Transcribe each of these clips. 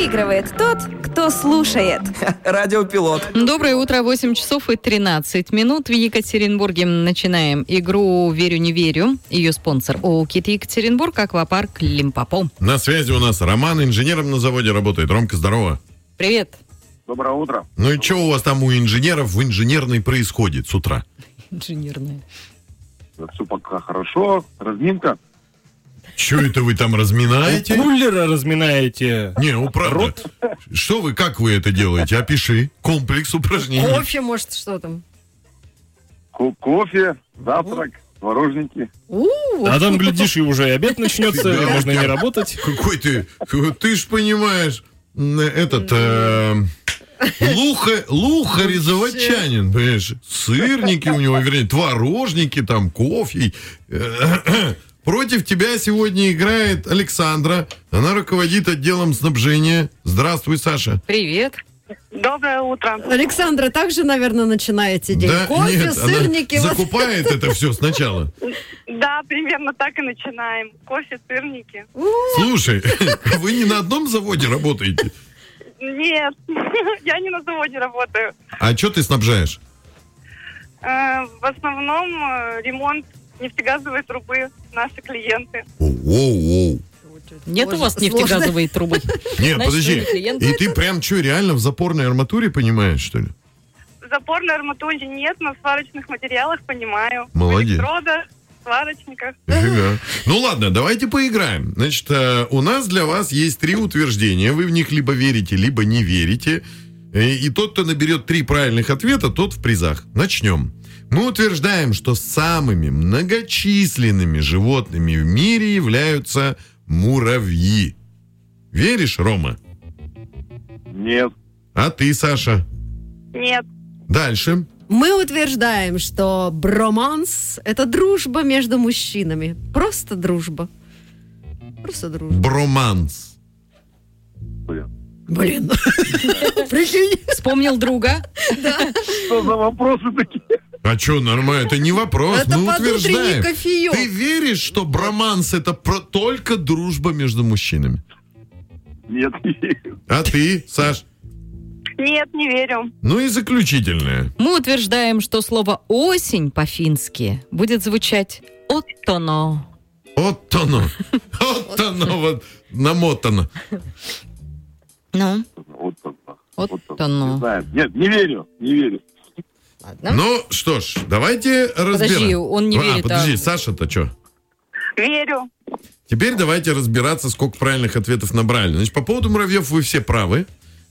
Выигрывает тот, кто слушает. Радиопилот. Доброе утро, 8 часов и 13 минут. В Екатеринбурге начинаем игру «Верю, не верю». Ее спонсор ООО «КИТ Екатеринбург», аквапарк «Лимпопо». На связи у нас Роман, инженером на заводе работает. Ромка, здорово. Привет. Доброе утро. Ну и что у вас там у инженеров в инженерной происходит с утра? Инженерная. Все пока хорошо. Разминка. Что это вы там разминаете? Кулера разминаете. Не, правда. Что вы, как вы это делаете? Опиши. Комплекс упражнений. Кофе, может, что там? Кофе, завтрак, творожники. А там, глядишь, и уже и обед начнется, и можно не работать. Какой ты ж понимаешь, лухарь-заводчанин, понимаешь? Сырники у него, вернее, творожники, там, кофе. Против тебя сегодня играет Александра. Она руководит отделом снабжения. Здравствуй, Саша. Привет. Доброе утро. Александра, также, наверное, начинаете день. Да, Кофе, нет, сырники. она закупает это все сначала. Да, примерно так и начинаем. Кофе, сырники. Слушай, вы не на одном заводе работаете? Нет, я не на заводе работаю. А что ты снабжаешь? В основном ремонт нефтегазовой трубы, наши клиенты. Оу. Нет у вас нефтегазовой трубы? Нет, Значит, подожди. вы клиент. И ты прям что, реально в запорной арматуре понимаешь, что ли? В запорной арматуре нет, но в сварочных материалах понимаю. Молодец. В электродах, сварочниках. Нифига. Ну ладно, давайте поиграем. Значит, у нас для вас есть 3 утверждения. Вы в них либо верите, либо не верите. И тот, кто наберет 3 правильных ответа, тот в призах. Начнем. Мы утверждаем, что самыми многочисленными животными в мире являются муравьи. Веришь, Рома? Нет. А ты, Саша? Нет. Дальше. Мы утверждаем, что броманс – это дружба между мужчинами. Просто дружба. Просто дружба. Броманс. Блин. Прикинь. Вспомнил друга. Что за вопросы такие? А что, нормально? Это не вопрос, Это мы под утренний утверждаем. кофеек. Ты веришь, что броманс – это только дружба между мужчинами? Нет, не верю. А ты, Саш? Нет, не верю. Ну и заключительное. Мы утверждаем, что слово «осень» по-фински будет звучать «оттоно». Оттоно, вот намотано. Ну, Вот оттоно. Не знаю. Нет, не верю. Ладно. Ну что ж, давайте разбираться. Подожди, он не верит, Подожди, Саша-то что? Верю. Теперь давайте разбираться, сколько правильных ответов набрали. Значит, по поводу муравьев вы все правы.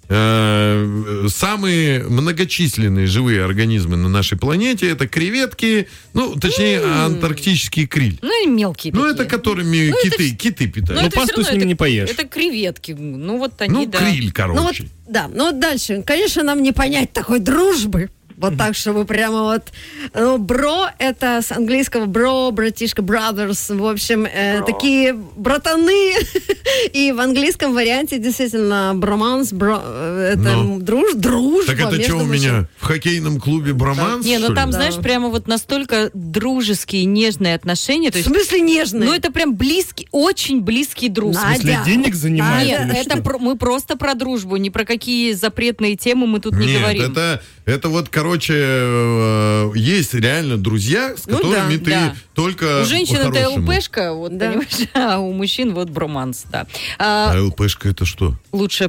Самые многочисленные живые организмы на нашей планете — это креветки, ну, точнее, антарктический криль. Ну и мелкие Ну, такие. это которыми киты питают. Ну, Но пасту всё с ними не поешь. Это креветки. Ну, вот они, Ну, да. криль, короче. Ну вот, да, ну вот дальше. Конечно, нам не понять такой дружбы. Вот так, чтобы прямо вот... Ну, бро — это с английского бро, братишка, brothers. В общем, такие братаны. И в английском варианте действительно броманс, это дружба. Так это что у меня в хоккейном клубе броманс? Не, ну что там, ли? знаешь, прямо вот настолько дружеские, нежные отношения. То В есть, смысле нежные? ну, это прям близкий, очень близкий друг. В смысле, Надя. денег занимают? Нет, или это что? мы просто про дружбу, ни про какие запретные темы мы тут не Нет, говорим. это вот, короче, есть реально друзья, с Ну которыми да, ты да. только У женщин это по-хорошему. ЛПшка, вот, Да. понимаешь, а у мужчин вот броманс, да. А ЛПшка это что? Лучшая